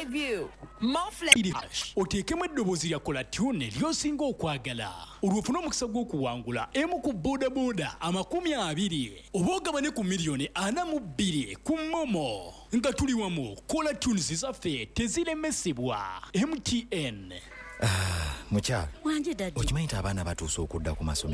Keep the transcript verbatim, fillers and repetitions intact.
view. More flash. Oteekemu eddoboozi lya kolatune ly'osinga okwagala. Olwofuna omukisa gw'okuwangula emu ku boda boda amakumi abiri. Oba ogabane ku miliyoni ana mu bbiri ku Momo. Nga tuli wamu Colatunes zaffe teziremesebwa. M T N. Ah, mukyala. Wanje daddy. Okimanyi abaana batuuse okudda ku masomero.